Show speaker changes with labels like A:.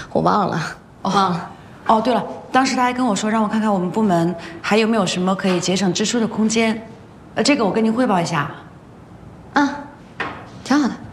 A: 我忘了，忘了。
B: 哦，对了，当时他还跟我说，让我看看我们部门还有没有什么可以节省支出的空间。这个我跟您汇报一下。
A: 啊，挺好的。